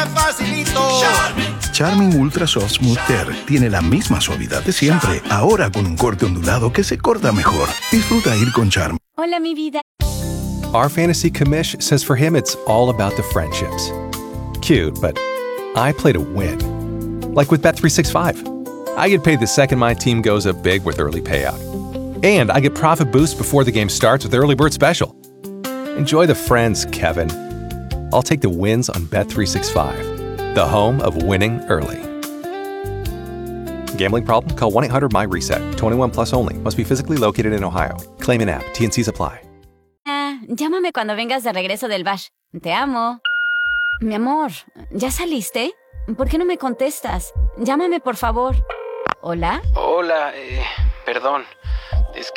facilito. Charmin Ultra Soft Smooth Tear tiene la misma suavidad de siempre, ahora con un corte ondulado que se corta mejor. Disfruta ir con Charmin. Hola, mi vida. Our fantasy commish says for him it's all about the friendships. Cute, but I play to win. Like with Bet365. I get paid the second my team goes up big with early payout. And I get profit boost before the game starts with Early Bird Special. Enjoy the friends, Kevin. I'll take the wins on Bet365, the home of winning early. Gambling problem? Call 1-800-MY-RESET. 21 plus only. Must be physically located in Ohio. Claim in app. T&Cs apply. Llámame cuando vengas de regreso del bash. Te amo. Mi amor, ¿ya saliste? ¿Por qué no me contestas? Llámame, por favor. ¿Hola? Hola, perdón.